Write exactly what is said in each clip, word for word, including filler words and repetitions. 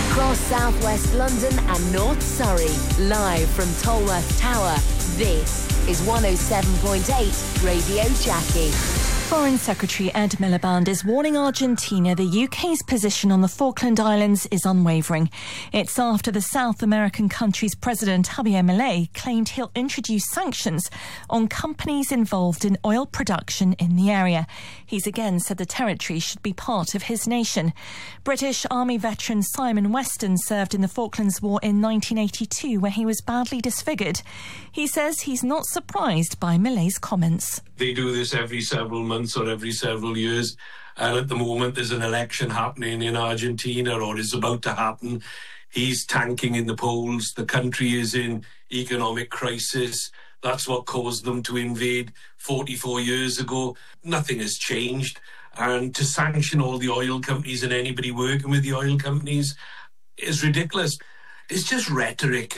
Across southwest London and North Surrey, live from Tolworth Tower, this is one oh seven point eight Radio Jackie. Foreign Secretary Ed Miliband is warning Argentina the U K's position on the Falkland Islands is unwavering. It's after the South American country's president Javier Milei claimed he'll introduce sanctions on companies involved in oil production in the area. He's again said the territory should be part of his nation. British Army veteran Simon Weston served in the Falklands War in nineteen eighty-two, where he was badly disfigured. He says he's not surprised by Milei's comments. They do this every several months or every several years. And at the moment, there's an election happening in Argentina, or is about to happen. He's tanking in the polls. The country is in economic crisis. That's what caused them to invade forty-four years ago. Nothing has changed. And to sanction all the oil companies and anybody working with the oil companies is ridiculous. It's just rhetoric.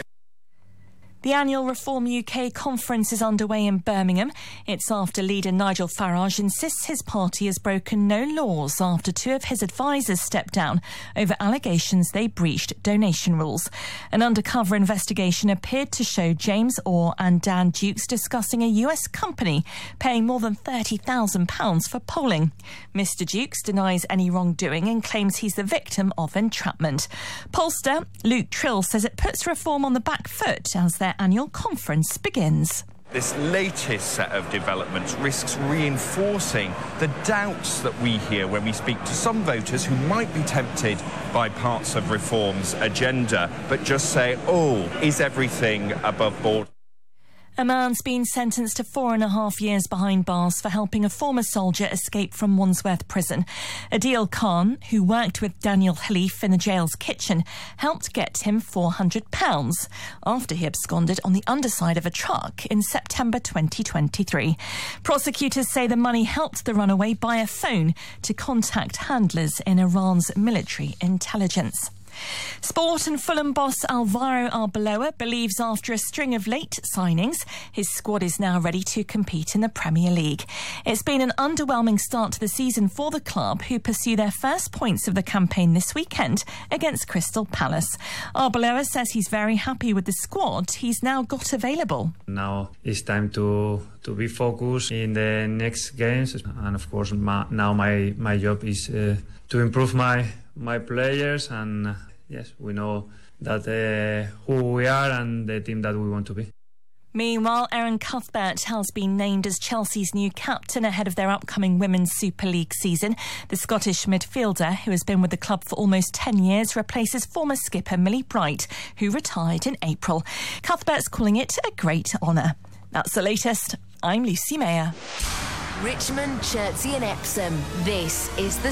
The annual Reform U K conference is underway in Birmingham. It's after leader Nigel Farage insists his party has broken no laws after two of his advisers stepped down over allegations they breached donation rules. An undercover investigation appeared to show James Orr and Dan Dukes discussing a U S company paying more than thirty thousand pounds for polling. Mister Dukes denies any wrongdoing and claims he's the victim of entrapment. Pollster Luke Trill says it puts Reform on the back foot as their annual conference begins. This latest set of developments risks reinforcing the doubts that we hear when we speak to some voters who might be tempted by parts of Reform's agenda, but just say, oh, is everything above board? A man's been sentenced to four and a half years behind bars for helping a former soldier escape from Wandsworth prison. Adil Khan, who worked with Daniel Khalif in the jail's kitchen, helped get him four hundred pounds after he absconded on the underside of a truck in September twenty twenty-three. Prosecutors say the money helped the runaway buy a phone to contact handlers in Iran's military intelligence. Sport and Fulham boss Alvaro Arbeloa believes after a string of late signings, his squad is now ready to compete in the Premier League. It's been an underwhelming start to the season for the club, who pursue their first points of the campaign this weekend against Crystal Palace. Arbeloa says he's very happy with the squad he's now got available. Now it's time to to be focused in the next games, and of course my, now my my job is uh, to improve my my players, and uh, yes, we know that uh, who we are and the team that we want to be. Meanwhile, Erin Cuthbert has been named as Chelsea's new captain ahead of their upcoming Women's Super League season. The Scottish midfielder, who has been with the club for almost ten years, replaces former skipper Millie Bright, who retired in April. Cuthbert's calling it a great honour. That's the latest. I'm Lucy Mayer. Richmond, Chertsey and Epsom. This is the